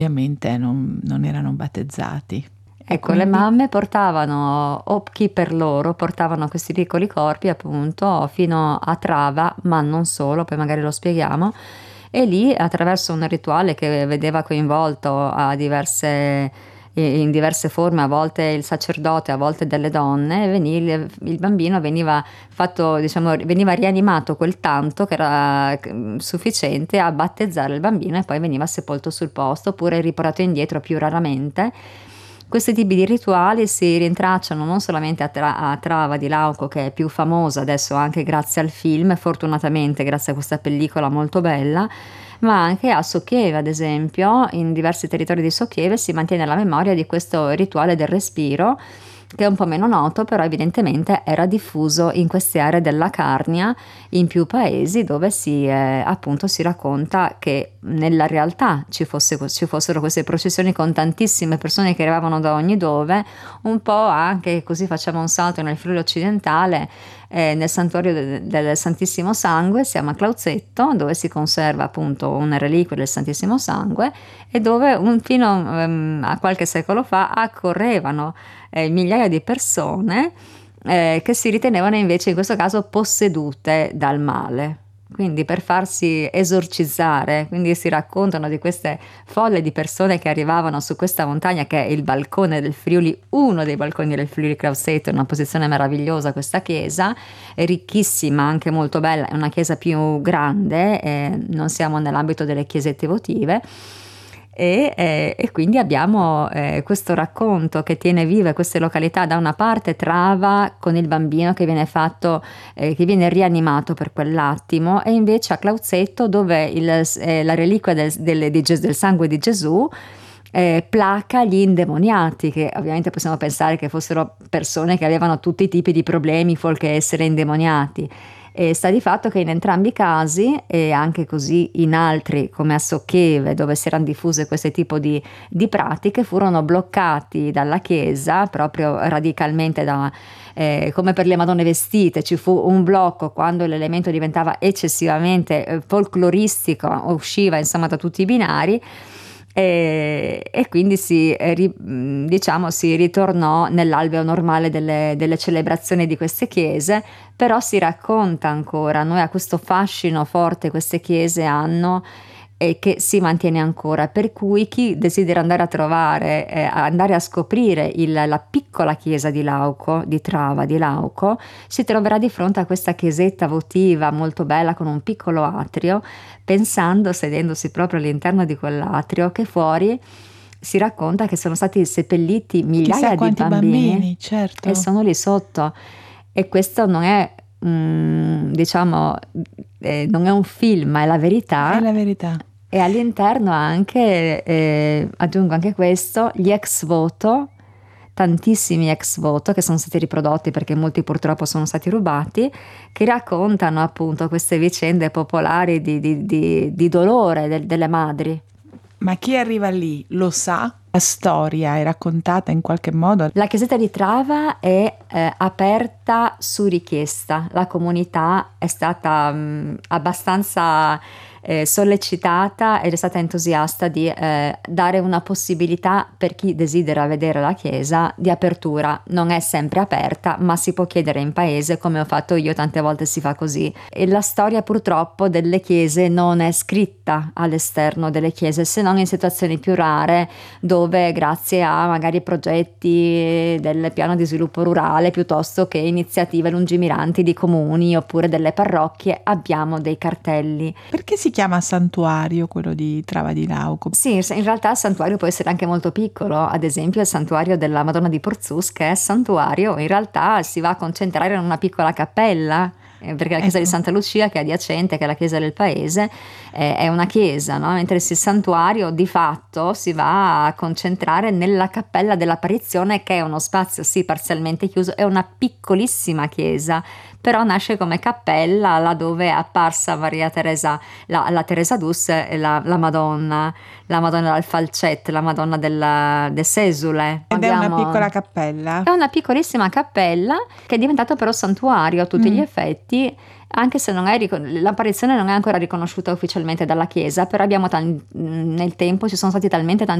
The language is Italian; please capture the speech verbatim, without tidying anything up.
Ovviamente non, non erano battezzati. Ecco, quindi... le mamme portavano, o chi per loro, portavano questi piccoli corpi appunto fino a Trava, ma non solo, poi magari lo spieghiamo, e lì attraverso un rituale che vedeva coinvolto a diverse, in diverse forme, a volte il sacerdote, a volte delle donne, veniva, il bambino veniva fatto, diciamo, veniva rianimato quel tanto che era sufficiente a battezzare il bambino e poi veniva sepolto sul posto oppure riportato indietro più raramente. Questi tipi di rituali si rintracciano non solamente a, Tra- a Trava di Lauco, che è più famosa adesso anche grazie al film, fortunatamente grazie a questa pellicola molto bella, ma anche a Socchieve, ad esempio, in diversi territori di Socchieve si mantiene la memoria di questo rituale del respiro, che è un po' meno noto, però evidentemente era diffuso in queste aree della Carnia, in più paesi dove si, eh, appunto, si racconta che nella realtà ci, fosse, ci fossero queste processioni con tantissime persone che arrivavano da ogni dove, un po' anche, così facciamo un salto nel Friuli occidentale, eh, nel santuario de- del Santissimo Sangue, siamo a Clauzetto, dove si conserva appunto una reliquia del Santissimo Sangue e dove un, fino ehm, a qualche secolo fa accorrevano eh, migliaia di persone eh, che si ritenevano invece in questo caso possedute dal male. Quindi per farsi esorcizzare, quindi si raccontano di queste folle di persone che arrivavano su questa montagna che è il balcone del Friuli, uno dei balconi del Friuli Clausetto, in una posizione meravigliosa questa chiesa, è ricchissima, anche molto bella, è una chiesa più grande, eh, non siamo nell'ambito delle chiesette votive. E, eh, e quindi abbiamo eh, questo racconto che tiene vive queste località, da una parte Trava con il bambino che viene fatto, eh, che viene rianimato per quell'attimo, e invece a Clauzetto dove il, eh, la reliquia del, del, di, del sangue di Gesù eh, placa gli indemoniati, che ovviamente possiamo pensare che fossero persone che avevano tutti i tipi di problemi fuorché essere indemoniati. E sta di fatto che in entrambi i casi, e anche così in altri come a Socchieve, dove si erano diffuse questo tipo di, di pratiche, furono bloccati dalla Chiesa proprio radicalmente, da, eh, come per le Madonne vestite. Ci fu un blocco quando l'elemento diventava eccessivamente eh, folcloristico, usciva insomma da tutti i binari. E, e quindi si, diciamo, si ritornò nell'alveo normale delle, delle celebrazioni di queste chiese, però si racconta ancora, noi a questo fascino forte queste chiese hanno e che si mantiene ancora, per cui chi desidera andare a trovare, eh, andare a scoprire il, la piccola chiesa di Lauco, di Trava di Lauco, si troverà di fronte a questa chiesetta votiva molto bella con un piccolo atrio, pensando, sedendosi proprio all'interno di quell'atrio, che fuori si racconta che sono stati seppelliti migliaia di bambini, bambini, certo. E sono lì sotto. E questo non è, mm, diciamo, eh, non è un film, ma è la verità. È la verità. E all'interno anche, eh, aggiungo anche questo, gli ex voto, tantissimi ex voto che sono stati riprodotti perché molti purtroppo sono stati rubati, che raccontano appunto queste vicende popolari di, di, di, di dolore del, delle madri. Ma chi arriva lì lo sa? La storia è raccontata in qualche modo? La chiesetta di Trava è eh, aperta su richiesta. La comunità è stata mh, abbastanza eh, sollecitata ed è stata entusiasta di eh, dare una possibilità per chi desidera vedere la chiesa di apertura. Non è sempre aperta, ma si può chiedere in paese, come ho fatto io, tante volte si fa così. E la storia purtroppo delle chiese non è scritta all'esterno delle chiese, se non in situazioni più rare, dove grazie a magari progetti del piano di sviluppo rurale piuttosto che iniziative lungimiranti di comuni oppure delle parrocchie abbiamo dei cartelli. Perché si chiama santuario quello di Trava di Lauco? Sì, in realtà il santuario può essere anche molto piccolo, ad esempio il santuario della Madonna di Porzus, che è santuario, in realtà si va a concentrare in una piccola cappella, perché la chiesa ecco. di Santa Lucia, che è adiacente, che è la chiesa del paese, eh, è una chiesa, no? Mentre il santuario di fatto si va a concentrare nella cappella dell'apparizione, che è uno spazio sì parzialmente chiuso, è una piccolissima chiesa, però nasce come cappella laddove è apparsa Maria Teresa, la, la Teresa d'Us, la, la Madonna, la Madonna del Falcette, la Madonna della, de Sesule. Ed Abbiamo... è una piccola cappella? È una piccolissima cappella che è diventata però santuario a tutti Mm. gli effetti, Anche se non è ricon- l'apparizione non è ancora riconosciuta ufficialmente dalla Chiesa, però abbiamo tan- nel tempo ci sono stati talmente tanti